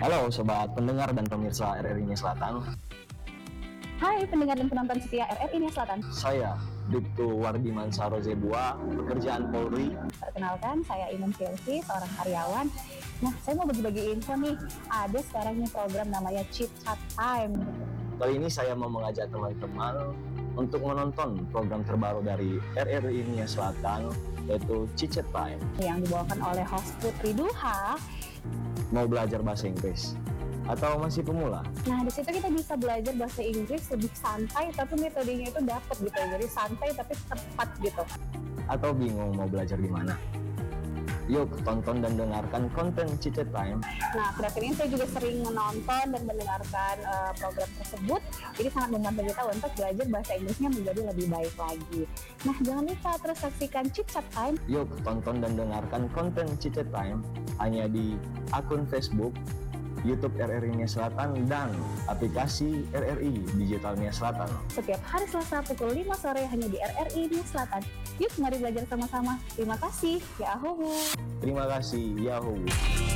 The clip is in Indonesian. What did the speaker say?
Halo sobat pendengar dan pemirsa RRI Nia Selatan. Hai pendengar dan penonton setia RRI Nia Selatan. Saya Diptu Wardiman Sarozebua, pekerjaan Polri. Perkenalkan, saya Inun Silvi, seorang karyawan. Nah, saya mau bagi-bagi info nih. Ada sekarang nih program namanya Chit Chat Time. Kali ini saya mau mengajak teman-teman untuk menonton program terbaru dari RRI Nia Selatan, yaitu Chit Chat Time, yang dibawakan oleh host Putri Duha. Mau belajar bahasa Inggris atau masih pemula? Nah, di situ kita bisa belajar bahasa Inggris lebih santai, tapi metodenya itu dapat gitu. Jadi santai tapi tepat gitu. Atau bingung mau belajar di mana? Yuk tonton dan dengarkan konten Chit Chat Time. Nah, terakhir ini saya juga sering menonton dan mendengarkan program tersebut. Jadi sangat membantu kita untuk belajar bahasa Inggrisnya menjadi lebih baik lagi. Nah, jangan lupa terus saksikan Chit Chat Time. Yuk tonton dan dengarkan konten Chit Chat Time hanya di akun Facebook, YouTube RRI Nia Selatan, dan aplikasi RRI Digital Nia Selatan. Setiap hari Selasa pukul 5 sore hanya di RRI Nia Selatan. Yuk mari belajar sama-sama. Terima kasih. Yahoo. Terima kasih, Yahoo.